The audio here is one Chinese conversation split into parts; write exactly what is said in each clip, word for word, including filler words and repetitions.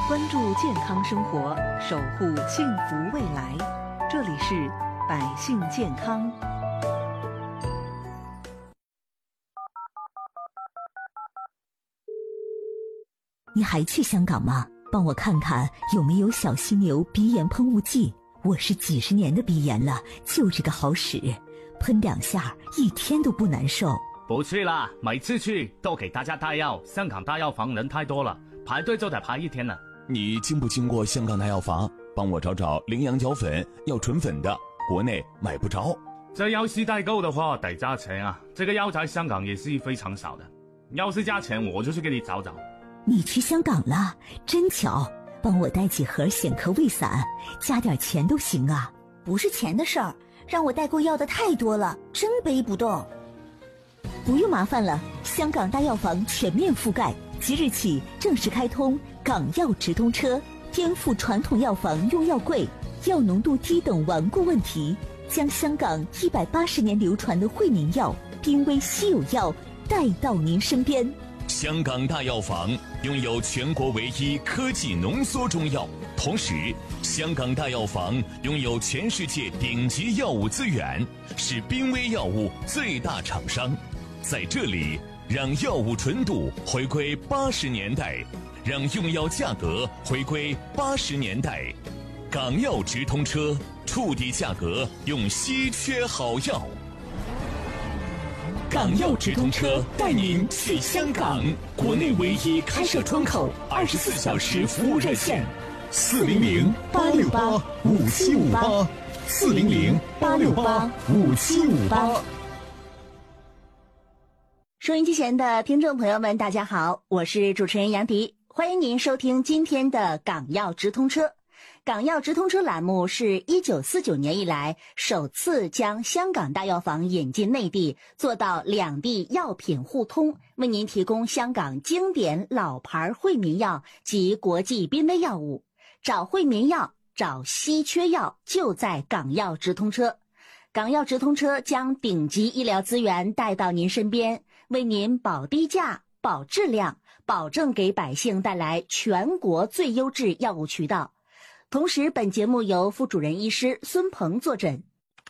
关注健康生活，守护幸福未来。这里是百姓健康。 你还去香港吗？帮我看看有没有小犀牛鼻炎喷雾剂。我是几十年的鼻炎了，就这个好使，喷两下一天都不难受。 不去啦，每次去都给大家带药，香港大药房人太多了，排队就得排一天了。 你经不经过香港大药房？帮我找找羚羊角粉，要纯粉的，国内买不着。 这要是代购的话得加钱啊，这个药在香港也是非常少的，要是加钱我就去给你找找。 你去香港了，真巧，帮我带几盒显科胃散，加点钱都行啊。 不是钱的事儿，让我代购要的太多了，真背不动。 不用麻烦了，香港大药房全面覆盖，即日起正式开通港药直通车，颠覆传统药房用药贵、药浓度低等顽固问题，将香港一百八十年流传的惠民药、濒危稀有药带到您身边。 香港大药房拥有全国唯一科技浓缩中药，同时香港大药房拥有全世界顶级药物资源，是濒危药物最大厂商。在这里，让药物纯度回归八十年代，让用药价格回归八十年代。港药直通车，触底价格，用稀缺好药。港药直通车带您去香港，国内唯一开设窗口，二十四小时服务热线：四零零八六八五七五八，四零零八六八五七五八。 收音机前的听众朋友们，大家好，我是主持人杨迪，欢迎您收听今天的港药直通车。港药直通车栏目是一九四九年以来首次将香港大药房引进内地，做到两地药品互通，为您提供香港经典老牌惠民药及国际濒危药物。找惠民药，找稀缺药，就在港药直通车。港药直通车将顶级医疗资源带到您身边，为您保低价、保质量，保证给百姓带来全国最优质药物渠道。同时，本节目由副主任医师孙鹏坐诊。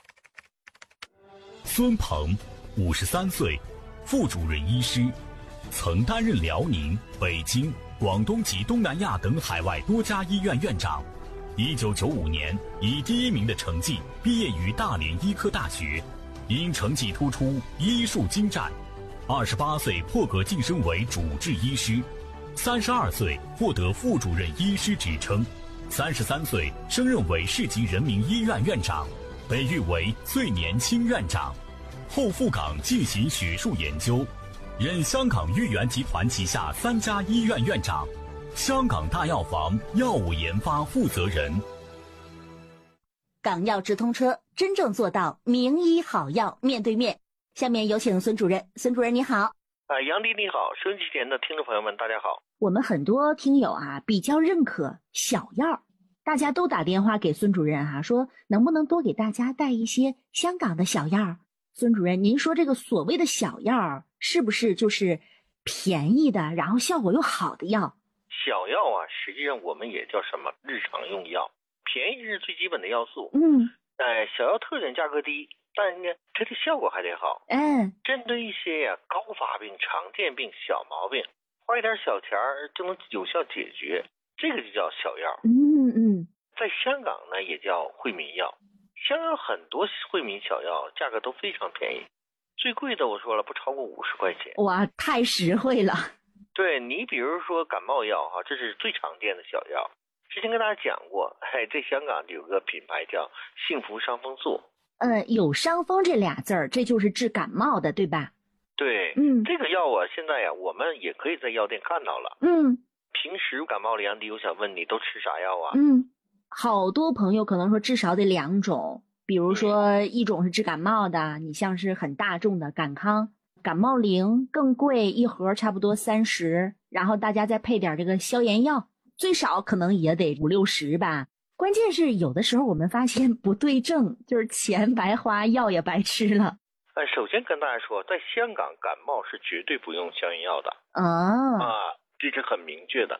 孙鹏，五十三岁，副主任医师，曾担任辽宁、北京、广东及东南亚等海外多家医院院长。一九九五年以第一名的成绩毕业于大连医科大学，因成绩突出，医术精湛。二十八岁破格晋升为主治医师，三十二岁获得副主任医师职称。三十三岁升任为市级人民医院院长，被誉为最年轻院长。后赴港进行学术研究，任香港豫园集团旗下三家医院院长，香港大药房药物研发负责人。 港药直通车真正做到名医好药面对面。下面有请孙主任。孙主任你好。 啊，杨迪你好，收音机前的听众朋友们大家好。 我们很多听友啊比较认可小药，大家都打电话给孙主任啊，说能不能多给大家带一些香港的小药。孙主任，您说这个所谓的小药是不是就是便宜的，然后效果又好的药？ 小药啊，实际上我们也叫什么日常用药，便宜是最基本的要素。 嗯， 呃，小药特点价格低，但呢它的效果还得好。 嗯， 针对一些呀、啊、高发病、常见病、小毛病，花一点小钱儿就能有效解决，这个就叫小药。 嗯嗯， 在香港呢也叫惠民药。香港很多惠民小药价格都非常便宜，最贵的我说了不超过五十块钱。 哇，太实惠了。 对，你比如说感冒药哈，这是最常见的小药。之前跟大家讲过，哎，在香港有个品牌叫幸福伤风素。 呃，有伤风这俩字儿，这就是治感冒的，对吧？ 对， 嗯， 这个药啊，现在呀、啊，我们也可以在药店看到了。 嗯， 平时感冒了，杨迪，我想问你都吃啥药啊？ 嗯，好多朋友可能说至少得两种，比如说一种是治感冒的，你像是很大众的感康、感冒灵更贵，一盒差不多三十，然后大家再配点这个消炎药，最少可能也得五六十吧。关键是有的时候我们发现不对症，就是钱白花，药也白吃了。 呃，首先跟大家说，在香港感冒是绝对不用消炎药的。 啊啊，这是很明确的。